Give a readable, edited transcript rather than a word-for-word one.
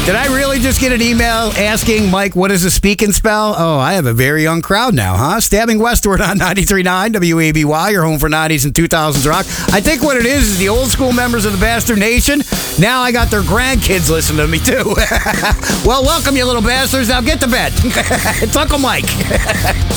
Did I really just get an email asking Mike, what does a speaking spell? Oh, I have a very young crowd now, huh? Stabbing westward on 93.9 WABY, your home for 90s and 2000s rock. I think what it is the old school members of the Bastard Nation. Now I got their grandkids listening to me, too. Well, welcome, you little bastards. Now get to bed. It's Uncle Mike.